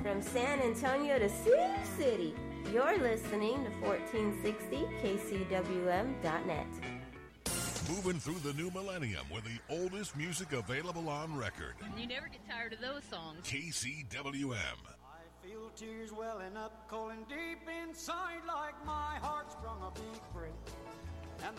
From San Antonio to Sioux City, you're listening to 1460kcwm.net. Moving through the new millennium with the oldest music available on record. You never get tired of those songs. KCWM. I feel tears welling up, cold and deep inside, like my heart's sprung a big break.